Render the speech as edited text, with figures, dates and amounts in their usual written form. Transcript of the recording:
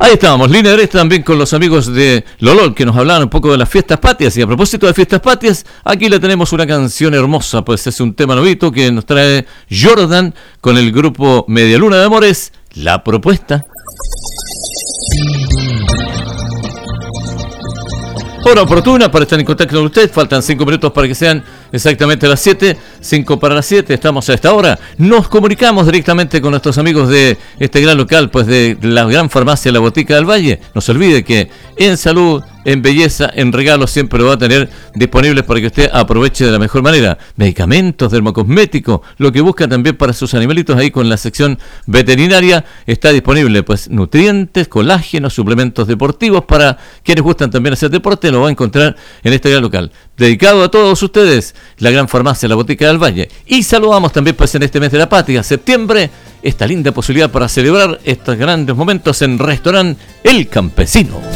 Ahí estábamos, línea derecha también con los amigos de Lolol, que nos hablaban un poco de las fiestas patrias. Y a propósito de fiestas patrias, aquí le tenemos una canción hermosa, pues es un tema novito que nos trae Jordan con el grupo Media Luna de Amores, La Propuesta. Hora oportuna para estar en contacto con usted. Faltan 5 minutos para que sean exactamente las 7. 5 para las 7. Estamos a esta hora. Nos comunicamos directamente con nuestros amigos de este gran local, pues de la gran farmacia La Botica del Valle. No se olvide que en salud, en belleza, en regalos siempre lo va a tener disponibles para que usted aproveche de la mejor manera. Medicamentos, dermocosméticos, lo que busca también para sus animalitos ahí con la sección veterinaria está disponible, pues nutrientes, colágenos, suplementos deportivos para quienes gustan también hacer deporte, lo va a encontrar en este gran local. Dedicado a todos ustedes, la gran farmacia La Botica del Valle. Y saludamos también pues en este mes de la patria, septiembre, esta linda posibilidad para celebrar estos grandes momentos en Restaurante El Campesino.